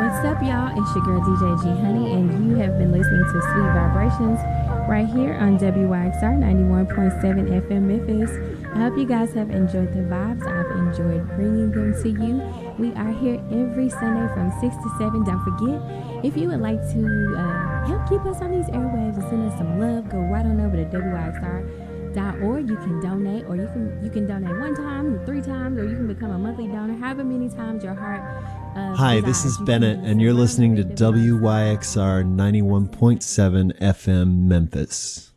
What's up, y'all? It's your girl DJ G Honey, and you have been listening to Sweet Vibrations right here on WYXR 91.7 FM Memphis. I hope you guys have enjoyed the vibes. I've enjoyed bringing them to you. We are here every Sunday from 6 to 7. Don't forget, if you would like to help keep us on these airwaves and send us some love, go right on over to WYXR.org. You can donate, or you can donate one time, 3 times, or you can become a monthly donor, however many times your heart Hi, this is Bennett, and you're listening to WYXR 91.7 FM Memphis.